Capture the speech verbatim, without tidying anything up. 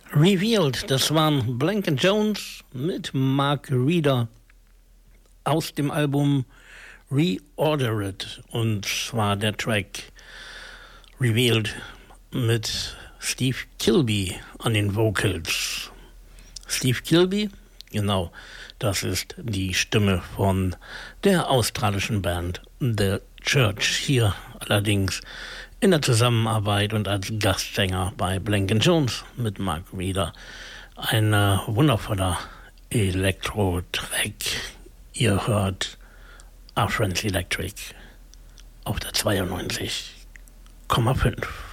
Revealed, das waren Blank and Jones mit Mark Reeder aus dem Album Reordered, und zwar der Track Revealed mit Steve Kilbey an den Vocals. Steve Kilbey, genau, das ist die Stimme von der australischen Band The Church, hier allerdings in der Zusammenarbeit und als Gastsänger bei Blank and Jones mit Mark Reeder. Ein äh, wundervoller Elektro-Track. Ihr hört Our Friends Electric auf der zweiundneunzig Komma fünf.